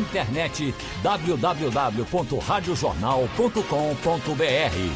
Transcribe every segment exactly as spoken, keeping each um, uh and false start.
internet w w w ponto rádio jornal ponto com ponto b r.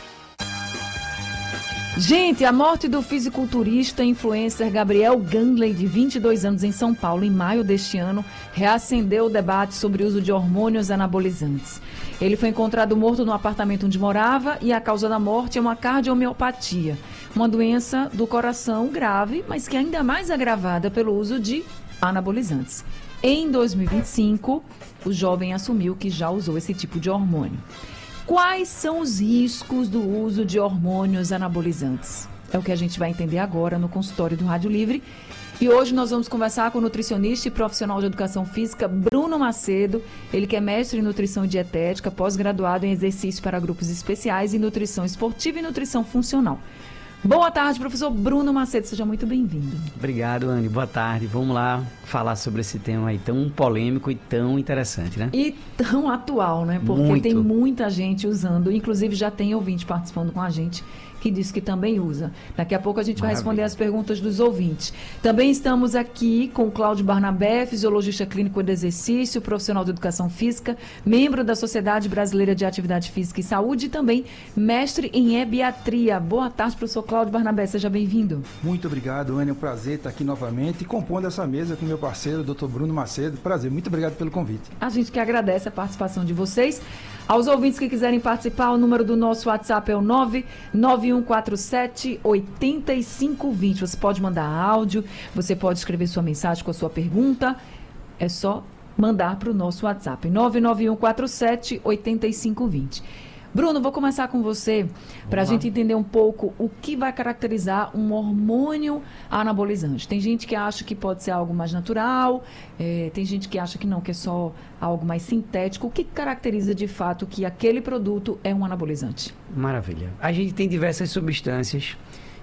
Gente, a morte do fisiculturista e influencer Gabriel Gangley, de vinte e dois anos, em São Paulo, em maio deste ano, reacendeu o debate sobre o uso de hormônios anabolizantes. Ele foi encontrado morto no apartamento onde morava e a causa da morte é uma cardiomiopatia, uma doença do coração grave, mas que é ainda mais agravada pelo uso de anabolizantes. Em dois mil e vinte e cinco, o jovem assumiu que já usou esse tipo de hormônio. Quais são os riscos do uso de hormônios anabolizantes? É o que a gente vai entender agora no consultório do Rádio Livre. E hoje nós vamos conversar com o nutricionista e profissional de educação física Bruno Macedo. Ele que é mestre em nutrição e dietética, pós-graduado em exercício para grupos especiais e nutrição esportiva e nutrição funcional. Boa tarde, professor Bruno Macedo, seja muito bem-vindo. Obrigado, Anny. Boa tarde. Vamos lá falar sobre esse tema aí tão polêmico e tão interessante, né? E tão atual, né? Porque Muito. tem muita gente usando, inclusive já tem ouvinte participando com a gente que diz que também usa. Daqui a pouco a gente vai Maravilha. responder as perguntas dos ouvintes. Também estamos aqui com Cláudio Barnabé, fisiologista clínico de exercício, profissional de educação física, membro da Sociedade Brasileira de Atividade Física e Saúde e também mestre em ebiatria. Boa tarde, professor Cláudio Barnabé, seja bem-vindo. Muito obrigado, Anny, é um prazer estar aqui novamente e compondo essa mesa com meu parceiro, doutor Bruno Macedo. Prazer, muito obrigado pelo convite. A gente que agradece a participação de vocês. Aos ouvintes que quiserem participar, o número do nosso WhatsApp é o nove nove um quatro sete, oito cinco dois zero. Você pode mandar áudio, você pode escrever sua mensagem com a sua pergunta. É só mandar para o nosso WhatsApp, nove nove um quatro sete, oito cinco dois zero. Bruno, vou começar com você para a gente entender um pouco o que vai caracterizar um hormônio anabolizante. Tem gente que acha que pode ser algo mais natural, é, tem gente que acha que não, que é só algo mais sintético. O que caracteriza de fato que aquele produto é um anabolizante? Maravilha. A gente tem diversas substâncias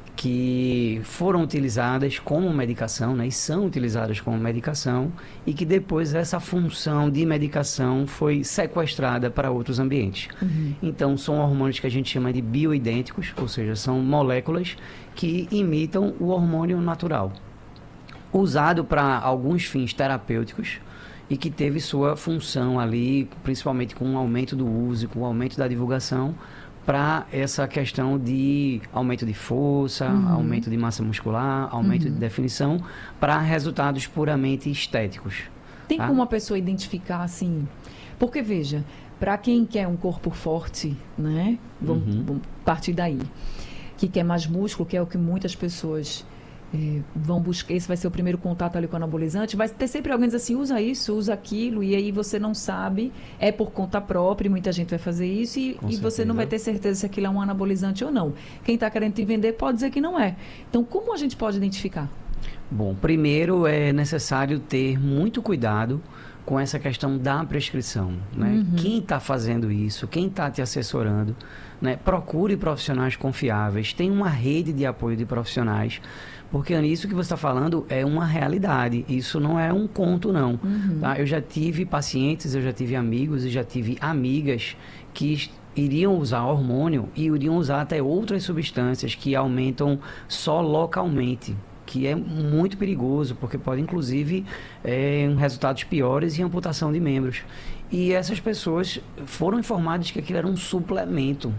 que foram utilizadas como medicação, né, e são utilizadas como medicação, e que depois essa função de medicação foi sequestrada para outros ambientes. Uhum. Então, são hormônios que a gente chama de bioidênticos, ou seja, são moléculas que imitam o hormônio natural, usado para alguns fins terapêuticos, e que teve sua função ali, principalmente com o aumento do uso, com o aumento da divulgação, para essa questão de aumento de força, uhum. aumento de massa muscular, aumento uhum. de definição, para resultados puramente estéticos. Tem tá? como a pessoa identificar assim? Porque, veja, para quem quer um corpo forte, né? Vamos, uhum. vamos partir daí. Que quer mais músculo, que é o que muitas pessoas é, vão buscar. Esse vai ser o primeiro contato ali com o anabolizante. Vai ter sempre alguém diz assim, usa isso, usa aquilo, e aí você não sabe, é por conta própria, e muita gente vai fazer isso, e, e você não vai ter certeza se aquilo é um anabolizante ou não. Quem está querendo te vender pode dizer que não é. Então, como a gente pode identificar? Bom, primeiro é necessário ter muito cuidado com essa questão da prescrição, né? Uhum. Quem está fazendo isso, quem está te assessorando, né? Procure profissionais confiáveis, tem uma rede de apoio de profissionais, porque isso que você está falando é uma realidade, isso não é um conto não. Uhum. Tá? Eu já tive pacientes, eu já tive amigos e já tive amigas que iriam usar hormônio e iriam usar até outras substâncias que aumentam só localmente, que é muito perigoso, porque pode, inclusive, é, resultados piores e amputação de membros. E essas pessoas foram informadas que aquilo era um suplemento.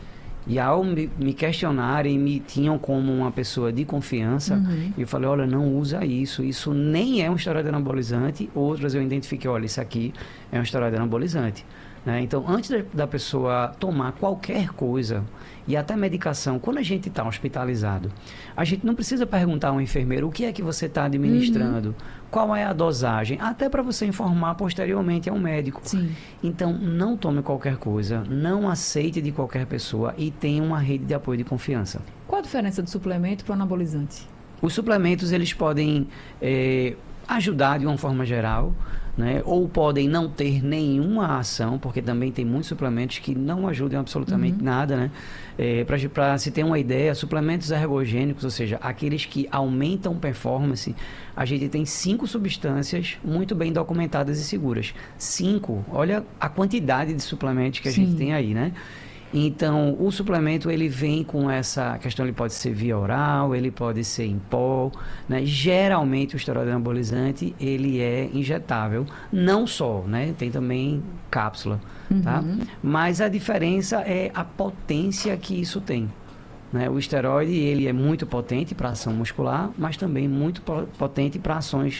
E ao me, me questionarem, me tinham como uma pessoa de confiança, uhum. eu falei, olha, não usa isso, isso nem é um esteroide anabolizante. Outras eu identifiquei, olha, isso aqui é um esteroide anabolizante. Né? Então, antes da, da pessoa tomar qualquer coisa, e até medicação, quando a gente está hospitalizado, a gente não precisa perguntar ao enfermeiro o que é que você está administrando, uhum. qual é a dosagem, até para você informar posteriormente ao médico. Sim. Então, não tome qualquer coisa, não aceite de qualquer pessoa e tenha uma rede de apoio de confiança. Qual a diferença do suplemento para o anabolizante? Os suplementos, eles podem é, ajudar de uma forma geral, né? Ou podem não ter nenhuma ação, porque também tem muitos suplementos que não ajudam absolutamente uhum. nada, né? É, para se ter uma ideia, suplementos ergogênicos, ou seja, aqueles que aumentam performance, a gente tem cinco substâncias muito bem documentadas e seguras. Cinco, olha a quantidade de suplementos que a Sim. gente tem aí, né? Então, o suplemento, ele vem com essa questão, ele pode ser via oral, ele pode ser em pó, né? Geralmente, o esteroide anabolizante, ele é injetável, não só, né? Tem também cápsula, uhum. tá? Mas a diferença é a potência que isso tem. Né? O esteroide, ele é muito potente para ação muscular, mas também muito potente para ações